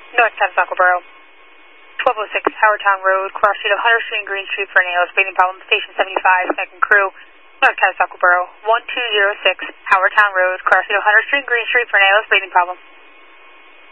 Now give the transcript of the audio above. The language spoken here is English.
North Times Aquaboro. 1206 Howardtown Road, cross street of Hunter Street and Green Street for an ALS breathing problem. Station 75, second crew. North Times Aquaboro. 1206 Howardtown Road, cross street of Hunter Street and Green Street for an ALS breathing problem.